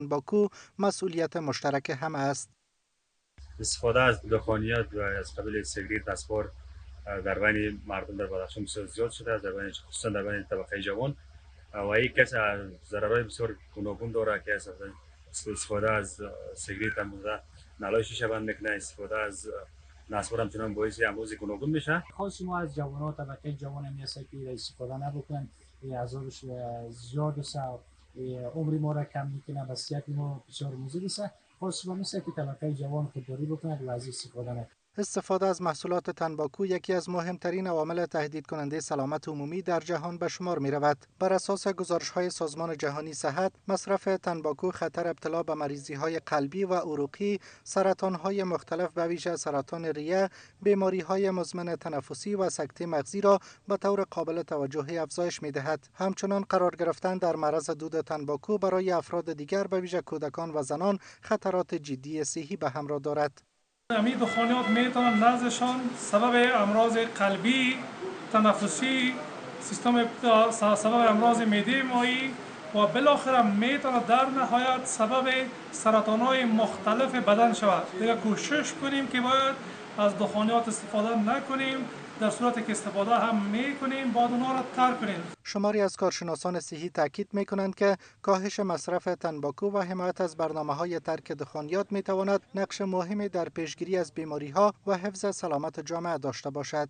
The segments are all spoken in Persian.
تنباکو مسئولیت مشترک همه است. استفاده از دخانیات و از قبیل سیگریت نسوار در بین مردم در بدخشان بسیار زیاد شده است، خصوصا در بین طبقه جوان و این کس ضررهای بسیار گوناگون داره که استفاده از سیگریت هم نلای شیشه بند میکنه، استفاده از نسوار همچنان باعث امراض گوناگون میشه. خواست ما از جوانان طبقه جوان هم هست که استفاده نبکنن، ازارش زیاد است، عمری ما را کم میکنه، و صحت ما بسیار مضر است. خواست ما مثل که طبقه جوان خودداری بکنه و از استفاده نکنه. استفاده از محصولات تنباکو یکی از مهمترین عوامل تهدید کننده سلامت عمومی در جهان به شمار می رود. بر اساس گزارش‌های سازمان جهانی صحت، مصرف تنباکو خطر ابتلا به مریضی‌های قلبی و عروقی، سرطان‌های مختلف به ویژه سرطان ریه، بیماری‌های مزمن تنفسی و سکته مغزی را به طور قابل توجهی افزایش می‌دهد. همچنان قرار گرفتن در معرض دود تنباکو برای افراد دیگر به ویژه کودکان و زنان خطرات جدی صحی به همراه دارد. این دخانیات میتونن نزدشان سبب امراض قلبی، تنفسی، سبب امراض معده مایی و بالاخره میتونه در نهایت سبب سرطان‌های مختلف بدن شود. دیگه کوشش کنیم که باید از دخانیات استفاده نکنیم، در صورتی که استفاده هم میکنیم باید اونا را ترک کنیم. شماری از کارشناسان صحی تاکید میکنند که کاهش مصرف تنباکو و حمایت از برنامه‌های ترک دخانیات میتواند نقش مهمی در پیشگیری از بیماری‌ها و حفظ سلامت جامعه داشته باشد.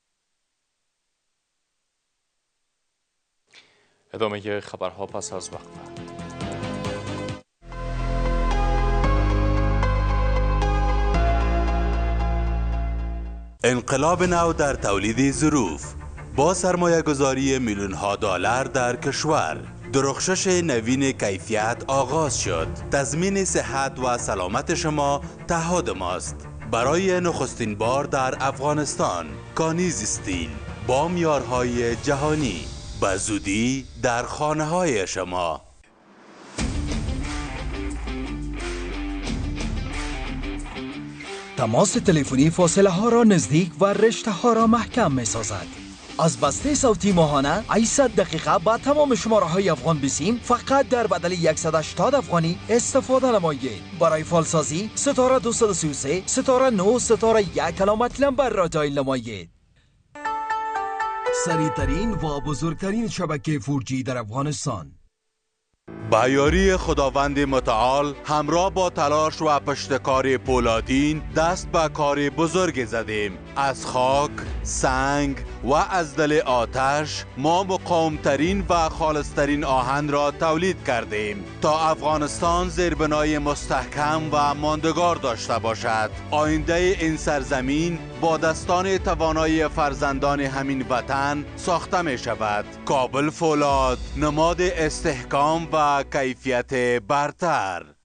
ادامه خبرها پس از وقفه. انقلاب نو در تولید ظروف با سرمایه گذاری میلیون ها دلار در کشور، درخشش نوین کیفیت آغاز شد. تضمین صحت و سلامت شما تعهد ماست. برای نخستین بار در افغانستان، کانیز استیل با معیارهای جهانی به زودی در خانه های شما. تماس تلفنی فاصله ها را نزدیک و رشته ها را محکم می سازد. از بسته صوتی ماهانه 800 دقیقه با تمام شماره های افغان بسیم فقط در بدل 180 افغانی استفاده نمایید. برای فالسازی ستاره 233 ستاره 9 ستاره 1 علامت لمبر را دایل نمایید. سریعترین و بزرگترین شبکه 4G در افغانستان. با یاری خداوند متعال همراه با تلاش و پشتکار پولادین دست به کار بزرگ زدیم. از خاک، سنگ و از دل آتش ما مقاومترین و خالصترین آهن را تولید کردیم تا افغانستان زیربنای مستحکم و ماندگار داشته باشد. آینده این سرزمین با دستان توانای فرزندان همین وطن ساخته می شود. کابل فولاد، نماد استحکام و کیفیت برتر.